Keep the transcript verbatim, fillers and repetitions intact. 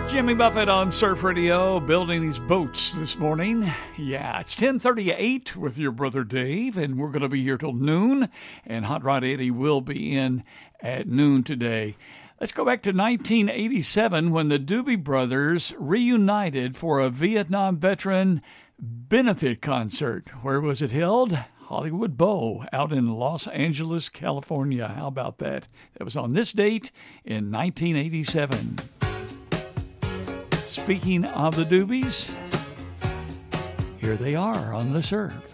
Jimmy Buffett on Surf Radio, building his boats this morning. Yeah, it's ten thirty-eight with your brother Dave, and we're going to be here till noon, and Hot Rod Eddie will be in at noon today. Let's go back to nineteen eighty-seven when the Doobie Brothers reunited for a Vietnam veteran benefit concert. Where was it held? Hollywood Bowl out in Los Angeles, California. How about that? That was on this date in nineteen eighty-seven. Speaking of the Doobies, here they are on the Surf.